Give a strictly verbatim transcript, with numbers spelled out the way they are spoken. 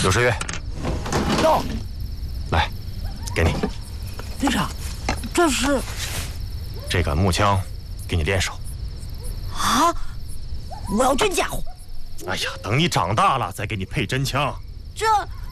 柳时月， 到， 来，给你队长，这是这杆木枪，给你练手。 啊！我要真家伙。 哎呀，等你长大了再给你配真枪。 这